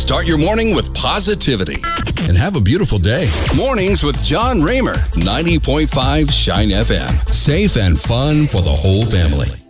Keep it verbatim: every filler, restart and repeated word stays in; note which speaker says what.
Speaker 1: Start your morning with positivity.
Speaker 2: And have a beautiful day.
Speaker 1: Mornings with John Raymer, ninety point five Shine F M.
Speaker 2: Safe and fun for the whole family.